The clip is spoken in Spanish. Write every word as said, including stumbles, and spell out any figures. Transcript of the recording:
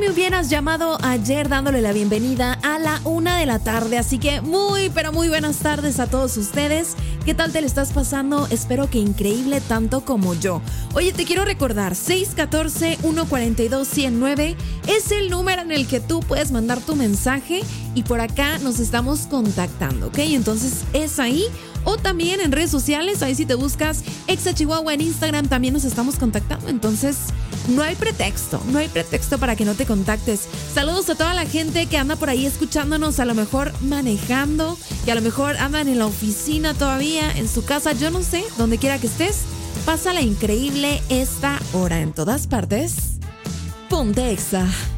me hubieras llamado ayer dándole la bienvenida a la una de la tarde. Así que muy, pero muy buenas tardes a todos ustedes. ¿Qué tal te lo estás pasando? Espero que increíble, tanto como yo. Oye, te quiero recordar, seis uno cuatro, uno cuatro dos, uno cero nueve es el número en el que tú puedes mandar tu mensaje y por acá nos estamos contactando, ¿ok? Entonces es ahí. O también en redes sociales, ahí si te buscas Exa Chihuahua en Instagram, también nos estamos contactando. Entonces, no hay pretexto, no hay pretexto para que no te contactes. Saludos a toda la gente que anda por ahí escuchándonos, a lo mejor manejando, que a lo mejor andan en la oficina todavía, en su casa, yo no sé, donde quiera que estés. Pásala increíble esta hora en todas partes. Ponte Exa.